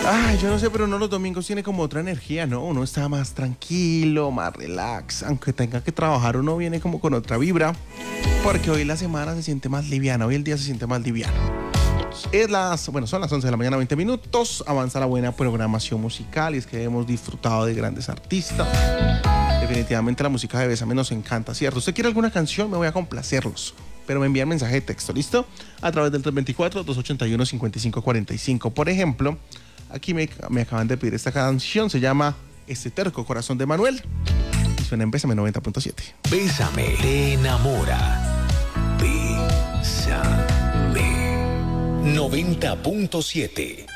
Ay, yo no sé, pero uno los domingos tiene como otra energía, ¿no? Uno está más tranquilo, más relax. Aunque tenga que trabajar, uno viene como con otra vibra. Porque hoy la semana se siente más liviana, hoy el día se siente más liviano. Son las 11 de la mañana, 20 minutos. Avanza la buena programación musical y es que hemos disfrutado de grandes artistas. Definitivamente la música de Bésame nos encanta, ¿cierto? ¿Usted quiere alguna canción? Me voy a complacerlos. Pero me envían mensaje de texto, ¿listo? A través del 324-281-5545. Por ejemplo, aquí me acaban de pedir esta canción. Se llama Este terco corazón de Manuel. Y suena en Bésame 90.7. Bésame, te enamora. Bésame 90.7.